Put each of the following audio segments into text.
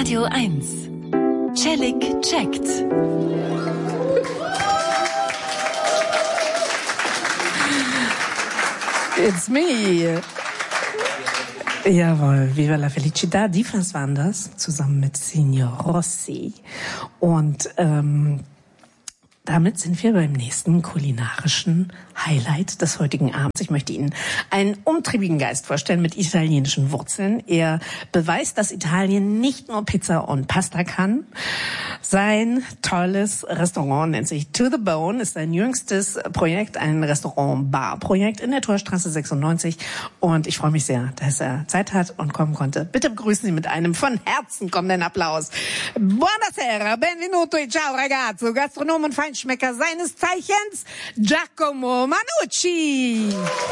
Radio 1. Celik checkt. It's me. Jawohl, Viva la Felicità, die Fans waren das, zusammen mit Signor Rossi. Und damit sind wir beim nächsten kulinarischen Highlight des heutigen Abends. Ich möchte Ihnen einen umtriebigen Geist vorstellen mit italienischen Wurzeln. Er beweist, dass Italien nicht nur Pizza und Pasta kann. Sein tolles Restaurant nennt sich To the Bone, ist sein jüngstes Projekt, ein Restaurant-Bar-Projekt in der Torstraße 96. Und ich freue mich sehr, dass er Zeit hat und kommen konnte. Bitte begrüßen Sie mit einem von Herzen kommenden Applaus. Buonasera, benvenuto e ciao ragazzo, Gastronom und Feinschmecker seines Zeichens, Giacomo Manucci.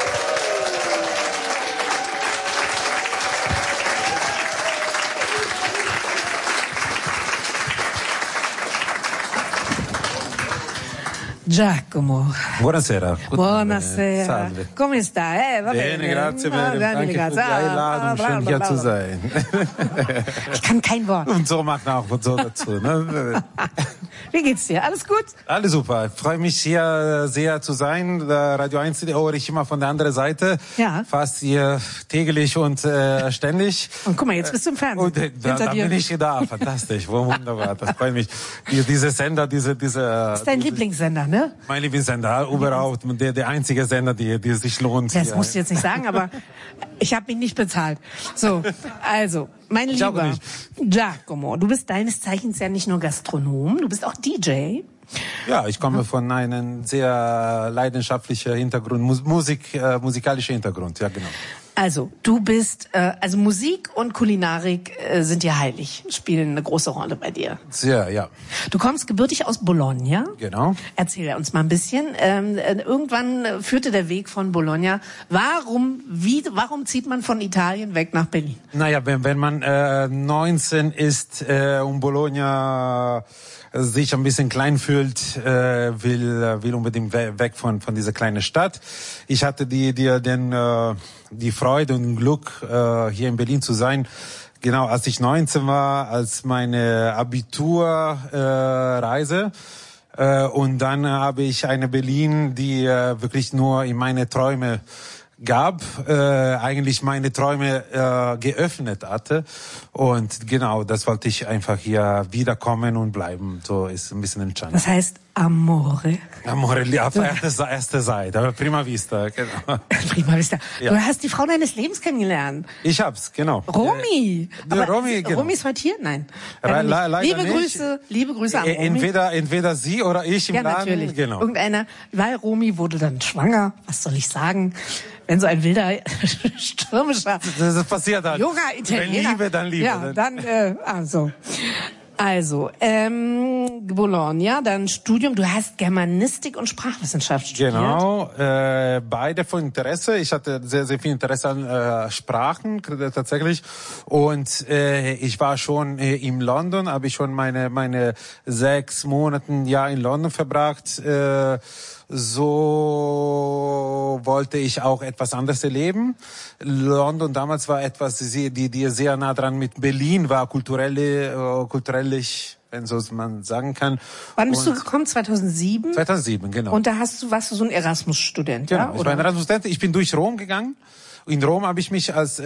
Giacomo. Buonasera. Buonasera. Salve. Come sta? Va bene, grazie. Danke für die Einladung. Schön hier zu sein. Ich kann kein Wort. Und so macht man auch so dazu. Ne? Wie geht's dir? Alles gut? Alles super. Ich freue mich hier sehr zu sein. Radio 1 höre ich immer von der anderen Seite. Ja. Fast hier täglich und ständig. Und guck mal, jetzt bist du im Fernsehen. Und da bin ich da. Fantastisch. Wunderbar. Das freut mich. Diese Sender, diese. Das ist dein Lieblingssender, ne? Mein Lieblingssender, überhaupt. Der einzige Sender, die sich lohnt. Das musst du jetzt nicht sagen, aber ich habe ihn nicht bezahlt. So, also, mein Lieber Giacomo, du bist deines Zeichens ja nicht nur Gastronom, du bist auch DJ. Ja, ich komme von einem sehr leidenschaftlichen Hintergrund, musikalischer Hintergrund, ja genau. Also, du bist, also Musik und Kulinarik sind dir heilig, spielen eine große Rolle bei dir. Sehr, ja. Du kommst gebürtig aus Bologna. Genau. Erzähl uns mal ein bisschen. Irgendwann führte der Weg von Bologna. Warum zieht man von Italien weg nach Berlin? Naja, wenn man 19 ist und Bologna sich ein bisschen klein fühlt, will unbedingt weg von dieser kleinen Stadt. Ich hatte die Freude und Glück, hier in Berlin zu sein. Genau, als ich 19 war, als meine Abiturreise. Und dann habe ich eine Berlin, die wirklich nur in meine Träume gab, eigentlich meine Träume geöffnet hatte. Und genau, das wollte ich einfach hier wiederkommen und bleiben. So ist ein bisschen entstanden. Das heißt Amore. Amore, auf erste Seite, aber prima vista, genau. Prima vista. Ja. Du hast die Frau deines Lebens kennengelernt. Ich hab's, genau. Romy. Romy, genau. Romy ist heute hier? Nein. Leider liebe nicht. Grüße an Romy. Entweder sie oder ich im Laden. Natürlich. Genau. Irgendeiner, weil Romy wurde dann schwanger. Was soll ich sagen? Wenn so ein wilder, stürmischer, das passiert halt. junger Italiener. Wenn Liebe, dann Liebe. Ja, dann, Also, Bologna, dann Studium. Du hast Germanistik und Sprachwissenschaft studiert. Genau, beide von Interesse. Ich hatte sehr, sehr viel Interesse an Sprachen tatsächlich. Und ich war schon in London, habe ich schon meine 6 Monate in London verbracht. So wollte ich auch etwas anderes erleben. London damals war etwas, die sehr nah dran mit Berlin war, kulturell, wenn so man sagen kann. Wann bist du gekommen? 2007? 2007, genau. Und da warst du so ein Erasmus-Student, genau, ja? Ich war ein Erasmus-Student. Ich bin durch Rom gegangen. In Rom habe ich mich als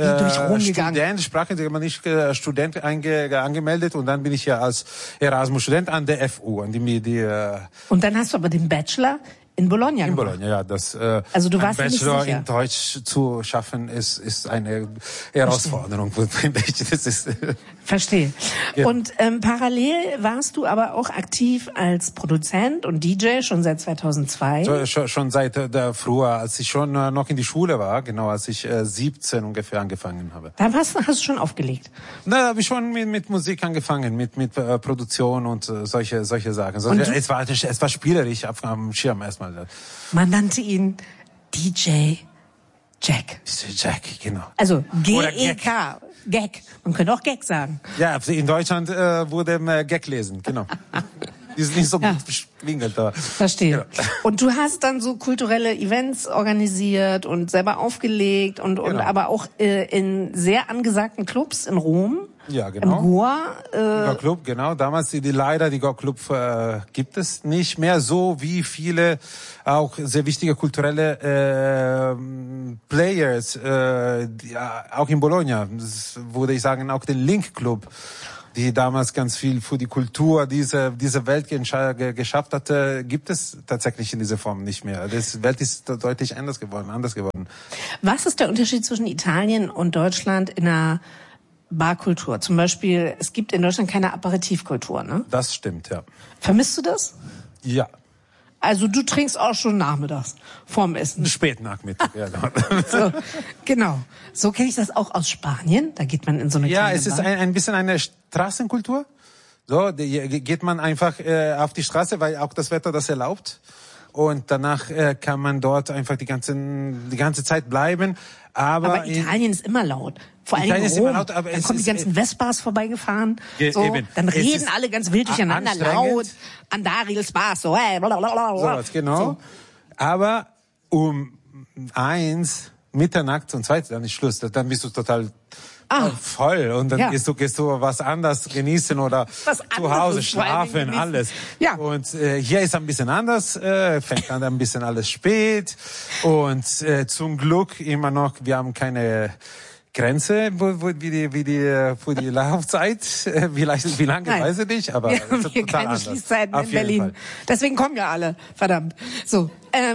Student angemeldet und dann bin ich ja als Erasmus-Student an der FU. Und dann hast du aber den Bachelor in Bologna in gemacht. Bologna, ja. Also du warst ein nicht Bachelor sicher. in Deutsch zu schaffen ist eine Herausforderung, finde ich. Das ist Verstehe. Ja. Und parallel warst du aber auch aktiv als Produzent und DJ schon seit 2002. Schon seit früher, als ich schon noch in die Schule war, genau, als ich 17 ungefähr angefangen habe. Da hast du schon aufgelegt. Da habe ich schon mit Musik angefangen, mit Produktion und solche Sachen. Es war spielerisch am Schirm erstmal. Man nannte ihn DJ Jack. Jack, genau. Also G-E-K. Gag. Man könnte auch Gag sagen. Ja, in Deutschland wurde Gag lesen, genau. Die sind nicht so gut geschwingelt da. Verstehe. Ja. Und du hast dann so kulturelle Events organisiert und selber aufgelegt und Genau. aber auch in sehr angesagten Clubs in Rom. Ja, genau. Im Goa. Goa Club, genau. Damals die Goa Club gibt es nicht mehr so wie viele auch sehr wichtige kulturelle Players, auch in Bologna, das würde ich sagen, auch den Link Club, die damals ganz viel für die Kultur diese Welt geschafft hatte, gibt es tatsächlich in dieser Form nicht mehr. Die Welt ist deutlich anders geworden. Was ist der Unterschied zwischen Italien und Deutschland in der Barkultur? Zum Beispiel, es gibt in Deutschland keine Aperitivkultur, ne? Das stimmt, ja. Vermisst du das? Ja. Also du trinkst auch schon nachmittags vorm Essen. Spätnachmittag, ja. So, genau. So kenne ich das auch aus Spanien. Da geht man in so eine kleine Ja, es ist ein bisschen eine Straßenkultur. So, geht man einfach auf die Straße, weil auch das Wetter das erlaubt. Und danach kann man dort einfach die ganze Zeit bleiben. Aber Italien ist immer laut. Vor allem in Rom. Laut, aber dann kommen die ganzen Vespas vorbeigefahren. So, eben. Dann reden alle ganz wild durcheinander laut. Andare il spasso. So, genau. So. Aber um 1 Mitternacht und 2 dann ist Schluss. Dann bist du total voll und dann gehst du was anderes genießen oder zu Hause schlafen, alles. Ja. Und hier ist ein bisschen anders, fängt an ein bisschen alles spät und zum Glück immer noch, wir haben keine Grenze, wie die für die Laufzeit, wie lange weiß ich nicht, aber wir das haben ist hier total keine anders. Schließzeiten Auf in jeden Berlin. Fall. Deswegen kommen ja alle, verdammt. So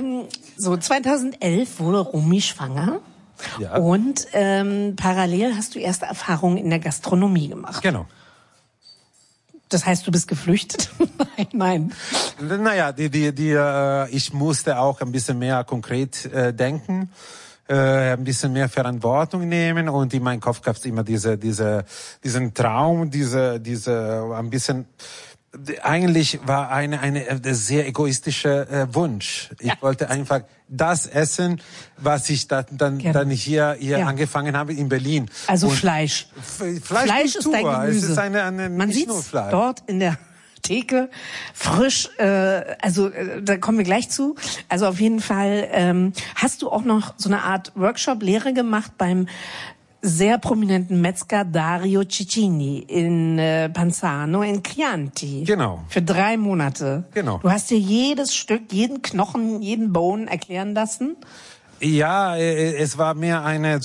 2011 wurde Romy schwanger. Ja. Und parallel hast du erste Erfahrungen in der Gastronomie gemacht. Genau. Das heißt, du bist geflüchtet? Nein. Naja, ich musste auch ein bisschen mehr konkret denken, ein bisschen mehr Verantwortung nehmen und in meinem Kopf gab es immer diesen Traum, diese ein bisschen. Eigentlich war eine sehr egoistische Wunsch. Ich wollte einfach das essen, was ich dann hier angefangen habe in Berlin. Also und Fleisch. Fleisch ist dein Gemüse. Es ist Man sieht dort in der Theke frisch. Da kommen wir gleich zu. Also auf jeden Fall hast du auch noch so eine Art Workshop-Lehre gemacht beim sehr prominenten Metzger Dario Cecchini in Panzano in Chianti. Genau. Für 3 Monate. Genau. Du hast dir jedes Stück, jeden Knochen, jeden Bone erklären lassen. Ja, es war mehr eine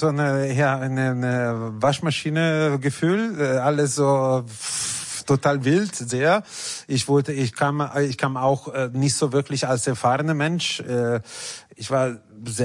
Waschmaschine-Gefühl, alles so total wild, sehr. Ich kam auch nicht so wirklich als erfahrener Mensch. Ich war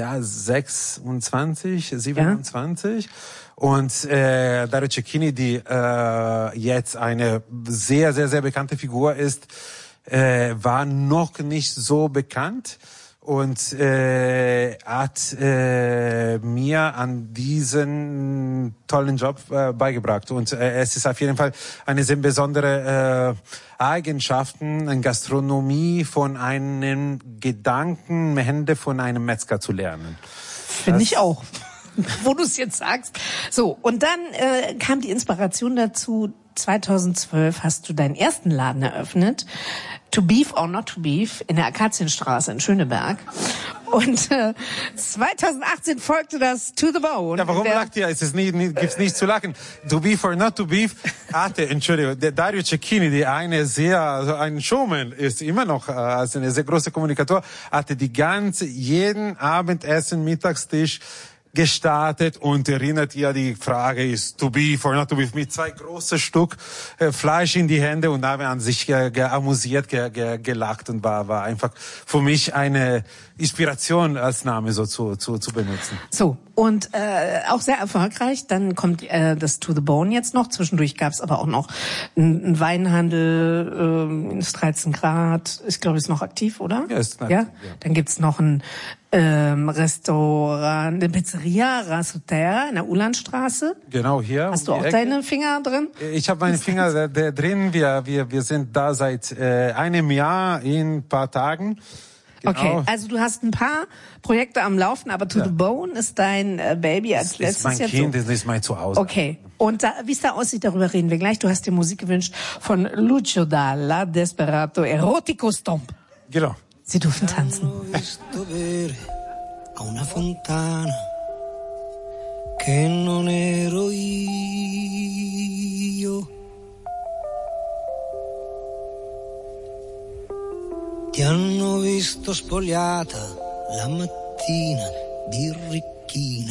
26, 27. Ja. Und Dario Cecchini, die jetzt eine sehr, sehr, sehr bekannte Figur ist, war noch nicht so bekannt und hat mir an diesen tollen Job beigebracht. Und es ist auf jeden Fall eine sehr besondere Eigenschaften, eine Gastronomie von einem Gedankenhände von einem Metzger zu lernen. Finde ich auch. Wo du es jetzt sagst. So, und dann kam die Inspiration dazu. 2012 hast du deinen ersten Laden eröffnet, To Beef or Not to Beef, in der Akazienstraße in Schöneberg. Und 2018 folgte das To the Bone. Ja, warum lacht ihr? Gibt's nichts zu lachen. To Beef or Not to Beef der Dario Cecchini, ein Showman ist, immer noch als ein sehr großer Kommunikator, hatte jeden Abendessen, Mittagstisch gestartet und erinnert ihr, die Frage ist to beef or not to beef, mit 2 großen Stück Fleisch in die Hände und da haben wir an sich amüsiert, gelacht und war einfach für mich eine Inspiration als Name so zu benutzen. So, und auch sehr erfolgreich. Dann kommt das To the Bone jetzt noch. Zwischendurch gab es aber auch noch einen Weinhandel, minus 13 Grad. Ich glaube, ist noch aktiv, oder? Ja, ist aktiv. Ja? Dann gibt's noch ein Restaurant, eine Pizzeria, Rasoter in der Ulandstraße. Genau, hier. Hast du auch deine Finger drin? Ich habe meine Finger drin. Wir sind da seit einem Jahr in ein paar Tagen. Genau. Okay, also du hast ein paar Projekte am Laufen, aber To the Bone ist dein Baby als letztes. Das ist mein Kind, das ist mein Zuhause. Okay, und wie es da aussieht, darüber reden wir gleich. Du hast dir Musik gewünscht von Lucio Dalla, Desperado Erotico Stomp. Genau. Sie dürfen tanzen. A una fontana che non ero io. Ti hanno visto spogliata la mattina, birichina.